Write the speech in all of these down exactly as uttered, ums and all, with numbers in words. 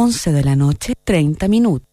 once de la noche, treinta minutos.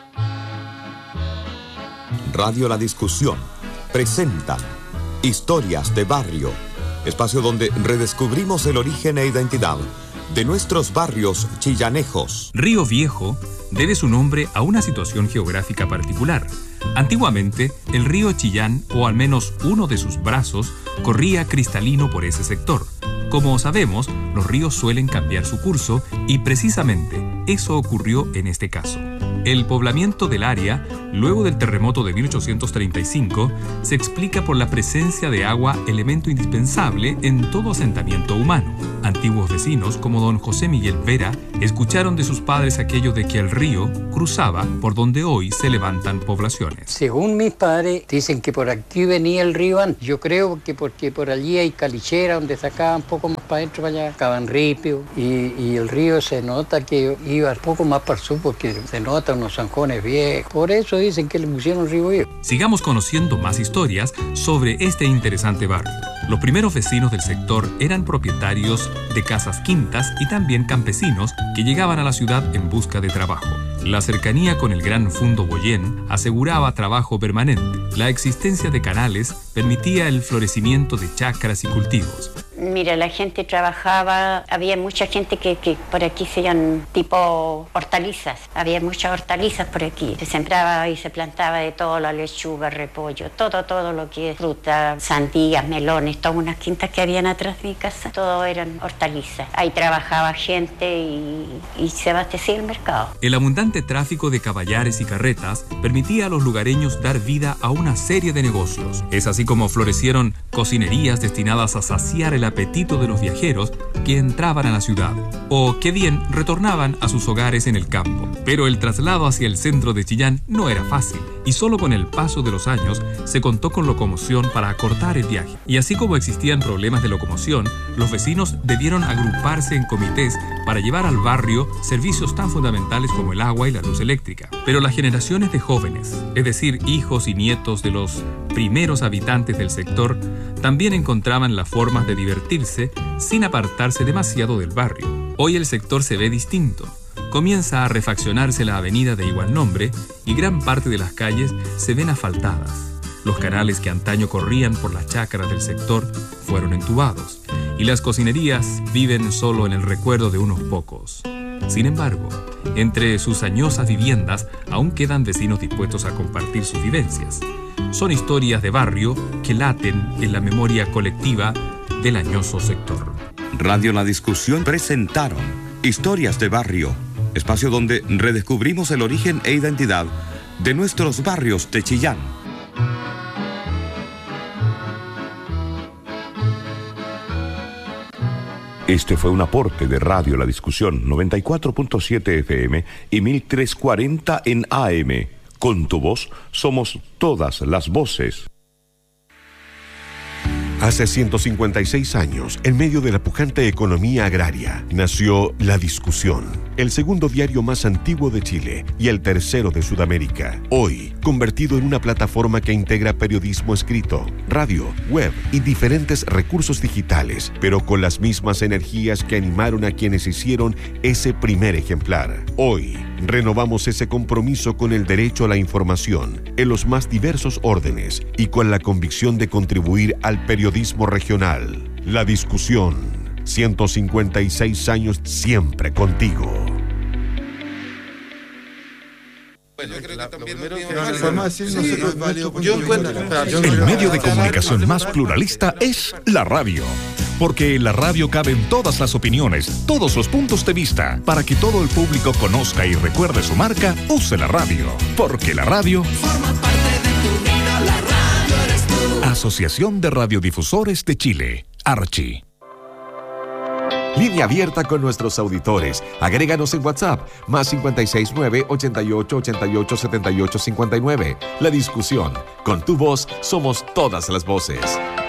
Radio La Discusión presenta Historias de Barrio, espacio donde redescubrimos el origen e identidad de nuestros barrios chillanejos. Río Viejo debe su nombre a una situación geográfica particular. Antiguamente, el río Chillán, o al menos uno de sus brazos, corría cristalino por ese sector. Como sabemos, los ríos suelen cambiar su curso y precisamente eso ocurrió en este caso. El poblamiento del área, luego del terremoto de mil ochocientos treinta y cinco, se explica por la presencia de agua, elemento indispensable en todo asentamiento humano. Antiguos vecinos, como don José Miguel Vera, escucharon de sus padres aquello de que el río cruzaba por donde hoy se levantan poblaciones. Según mis padres, dicen que por aquí venía el río antes. Yo creo que porque por allí hay calichera donde sacaban un poco más para adentro, para allá, sacaban ripio, y, y el río se nota que iba un poco más para el sur porque se nota unos zanjones viejos. Por eso dicen que le pusieron río viejo. Sigamos conociendo más historias sobre este interesante barrio. Los primeros vecinos del sector eran propietarios de casas quintas y también campesinos que llegaban a la ciudad en busca de trabajo. La cercanía con el Gran Fundo Boyén aseguraba trabajo permanente. La existencia de canales permitía el florecimiento de chacras y cultivos. Mira, la gente trabajaba, había mucha gente que, que por aquí se llaman tipo hortalizas, había muchas hortalizas por aquí. Se sembraba y se plantaba de todo, la lechuga, repollo, todo, todo lo que es fruta, sandías, melones, todas unas quintas que habían atrás de mi casa, todo eran hortalizas. Ahí trabajaba gente y, y se abastecía el mercado. El abundante tráfico de caballares y carretas permitía a los lugareños dar vida a una serie de negocios. Es así como florecieron cocinerías destinadas a saciar el apetito de los viajeros que entraban a la ciudad, o que bien retornaban a sus hogares en el campo. Pero el traslado hacia el centro de Chillán no era fácil, y solo con el paso de los años se contó con locomoción para acortar el viaje. Y así como existían problemas de locomoción, los vecinos debieron agruparse en comités para llevar al barrio servicios tan fundamentales como el agua y la luz eléctrica. Pero las generaciones de jóvenes, es decir, hijos y nietos de los primeros habitantes del sector, también encontraban las formas de divertirse sin apartarse demasiado del barrio. Hoy el sector se ve distinto. Comienza a refaccionarse la avenida de igual nombre y gran parte de las calles se ven asfaltadas. Los canales que antaño corrían por las chacras del sector fueron entubados y las cocinerías viven solo en el recuerdo de unos pocos. Sin embargo, entre sus añosas viviendas aún quedan vecinos dispuestos a compartir sus vivencias. Son historias de barrio que laten en la memoria colectiva del añoso sector. Radio La Discusión presentaron Historias de Barrio, espacio donde redescubrimos el origen e identidad de nuestros barrios de Chillán. Este fue un aporte de Radio La Discusión noventa y cuatro punto siete F M y mil trescientos cuarenta en A M. Con tu voz somos todas las voces. Hace ciento cincuenta y seis años, en medio de la pujante economía agraria, nació La Discusión, el segundo diario más antiguo de Chile y el tercero de Sudamérica. Hoy, convertido en una plataforma que integra periodismo escrito, radio, web y diferentes recursos digitales, pero con las mismas energías que animaron a quienes hicieron ese primer ejemplar. Hoy, renovamos ese compromiso con el derecho a la información en los más diversos órdenes y con la convicción de contribuir al periodismo regional. La Discusión, ciento cincuenta y seis años siempre contigo. Bueno, yo creo que también el medio de comunicación más pluralista es la radio. Porque en la radio caben todas las opiniones, todos los puntos de vista. Para que todo el público conozca y recuerde su marca, use la radio. Porque la radio forma parte de tu vida, la radio eres tú. Asociación de Radiodifusores de Chile, Archi. Línea abierta con nuestros auditores. Agréganos en WhatsApp, más cinco seis nueve, ochenta y ocho, ochenta y ocho, setenta y ocho, cincuenta y nueve. La Discusión. Con tu voz somos todas las voces.